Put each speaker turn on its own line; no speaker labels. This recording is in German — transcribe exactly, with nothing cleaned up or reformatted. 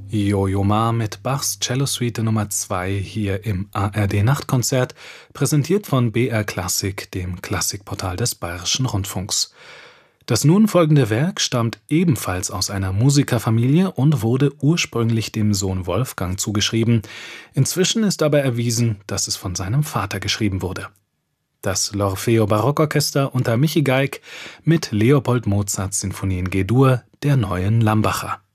Yo-Yo Ma mit Bachs Cellosuite Nummer zwei hier im A R D-Nachtkonzert, präsentiert von B R Klassik, dem Klassikportal des Bayerischen Rundfunks. Das nun folgende Werk stammt ebenfalls aus einer Musikerfamilie und wurde ursprünglich dem Sohn Wolfgang zugeschrieben. Inzwischen ist aber erwiesen, dass es von seinem Vater geschrieben wurde. Das L'Orfeo Barockorchester unter Michi Geig mit Leopold Mozarts Sinfonie in G-Dur der Neuen Lambacher.